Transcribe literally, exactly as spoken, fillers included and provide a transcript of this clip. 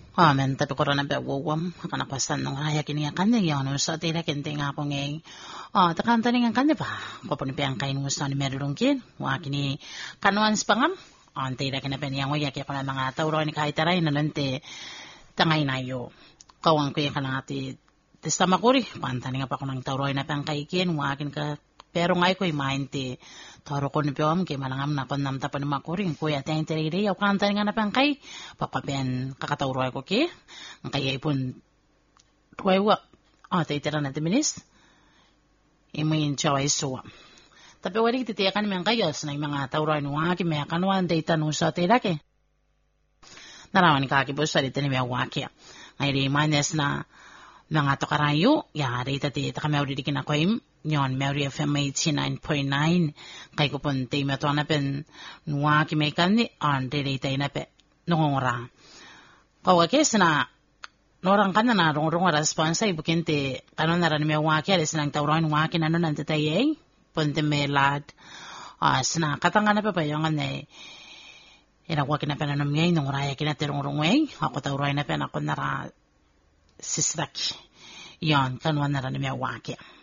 Amen tapi ko na ba wawam kana kwasan nung haya kini kan ya no sa tira kente nga ko ngeng ah takan tani nga kan ba ko pun piang kain musta ni merlungkin wa kini kanwan spangam an tira kina pen yang ya ke kana mga tawro ni kahit taray na nante tangay na yo kawang ko ya kana ati testa makuri pantani nga pa ko nang tawro na pang kaikin wa kin ka pero ngay ko imainte taro ko ni piom ke malangam na kon namta pa ni makuring ko ya tayong tiriri yaw kanta nga na pangkay papapen kakatawro ko ke ang kaya ipon tuway wa ah taytira na timinis imuin chaway suwa tapi wari titiyakan mi ang kayos na yung mga tawro ni waki may kanwan data no sa tirake narawan ka kibos sa dito ni may waki ngay di manes na mga tokarayo ya data ti kami audidikin ako im nyon Mary F M eighty-nine point nine kay ko pun te me to na pen nuwa ki me kan ni an de de tay na pe nongora ko wa kes na norang kan na rong rong responsa ibukin te kanon na ran me wa ki alis nang tawron wa ki nanon nan te tay pun te me lad asna katanga na pa pa yung ane ina wa ki na pe nanon ngay nongora ya ki na te rong rong way ako tawron na pe na ko nara sisrak yon kanwan na ran me wa ki